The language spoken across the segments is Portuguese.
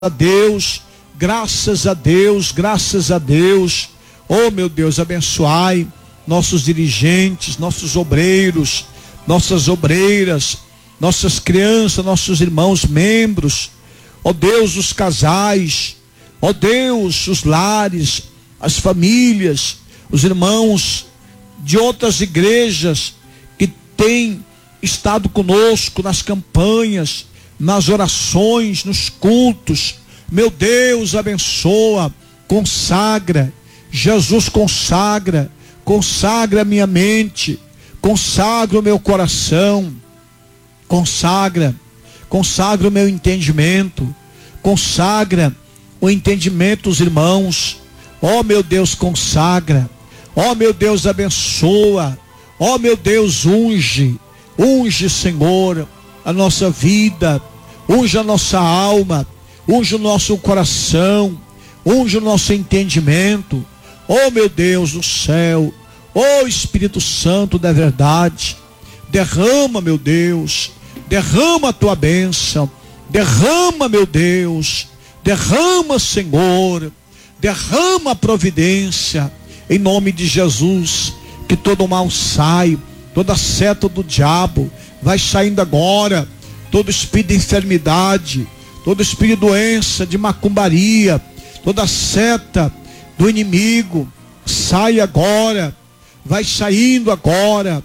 a Deus, graças a Deus, graças a Deus. Oh, meu Deus, abençoai nossos dirigentes, nossos obreiros, nossas obreiras, nossas crianças, nossos irmãos membros. Oh Deus, os casais, oh Deus, os lares, as famílias, os irmãos de outras igrejas que têm estado conosco nas campanhas, nas orações, nos cultos. Meu Deus, abençoa, consagra. Jesus, consagra a minha mente, consagra o meu coração, consagra o meu entendimento, consagra o entendimento dos irmãos. Ó meu Deus, consagra. Ó meu Deus, abençoa. Ó meu Deus, unge, Senhor, a nossa vida, unge a nossa alma, unge o nosso coração, unge o nosso entendimento. Oh meu Deus do céu, oh Espírito Santo da verdade, derrama, meu Deus, derrama a tua bênção, derrama, meu Deus, derrama, Senhor, derrama a providência, em nome de Jesus. Que todo mal sai, toda seta do diabo vai saindo agora, todo espírito de enfermidade, todo espírito de doença, de macumbaria, toda seta do inimigo, sai agora, vai saindo agora,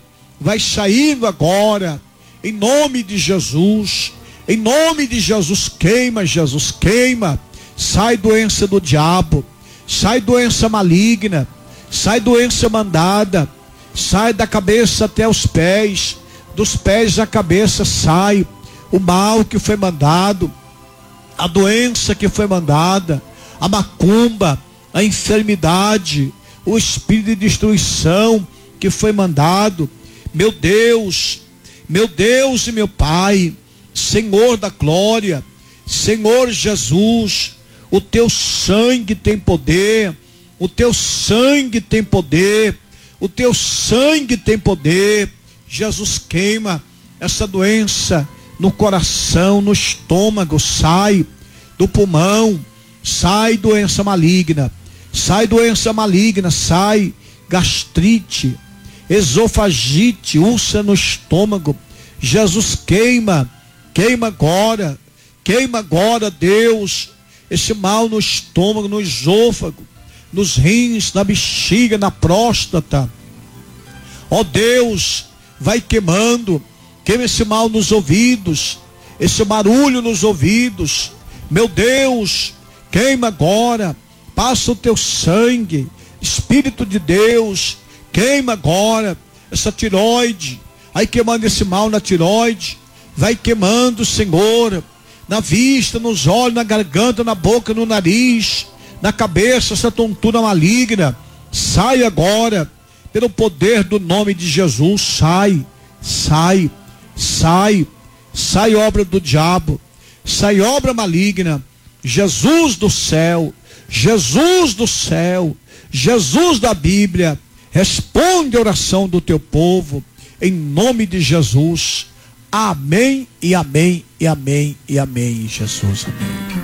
em nome de Jesus, queima, sai doença do diabo, sai doença maligna, sai doença mandada, sai da cabeça até os pés, dos pés à cabeça sai o mal que foi mandado, a doença que foi mandada, a macumba, a enfermidade, o espírito de destruição que foi mandado. Meu Deus e meu Pai, Senhor da glória, Senhor Jesus, o teu sangue tem poder, o teu sangue tem poder, o teu sangue tem poder. Jesus, queima essa doença no coração, no estômago, sai do pulmão, sai doença maligna, sai gastrite, esofagite, úlcera no estômago. Jesus, queima agora, Deus, esse mal no estômago, no esôfago, nos rins, na bexiga, na próstata. Ó Deus, vai queima esse mal nos ouvidos, esse barulho nos ouvidos. Meu Deus, queima agora, passa o teu sangue, Espírito de Deus, queima agora essa tireoide, aí queimando esse mal na tireoide, vai queimando, Senhor, na vista, nos olhos, na garganta, na boca, no nariz, na cabeça, essa tontura maligna, sai agora, pelo poder do nome de Jesus, sai obra do diabo, sai obra maligna. Jesus do céu, Jesus da Bíblia, responde a oração do teu povo, em nome de Jesus. Amém e amém e amém e amém, Jesus, amém.